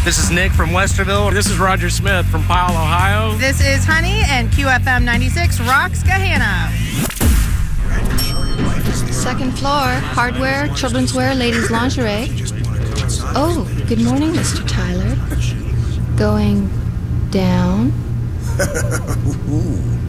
This is Nick from Westerville. This is Roger Smith from Powell, Ohio. This is Honey, and QFM 96 rocks Gahanna. Second floor, hardware, children's wear, ladies' lingerie. Oh, good morning, Mr. Tyler. Going down?